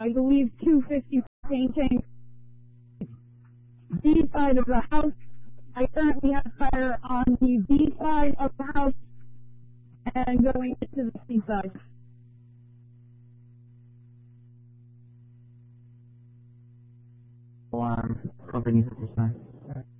I believe 250 propane tanks. B side of the house. I currently have fire on the B side of the house and going into the C side. Alarm. Company 59.